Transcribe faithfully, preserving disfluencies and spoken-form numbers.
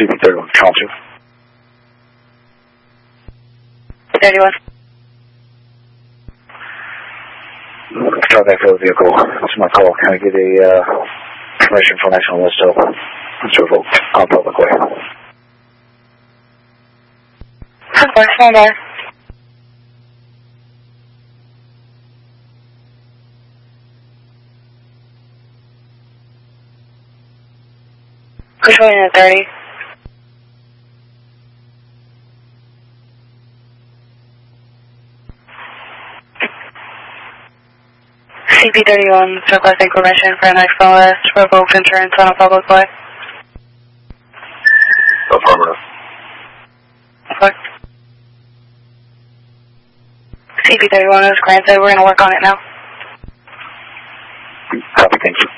C P thirty-one, Council. thirty-one. Contact for the vehicle. That's my call. Can I get a uh, permission for an accident list of let's revoke on public way? Of course, stand by. Controlling at thirty. C P thirty-one is requesting permission for an accident list, revoked insurance on a public way. Affirmative. Okay. C P thirty-one is granted. We're going to work on it now. Copy, thank you.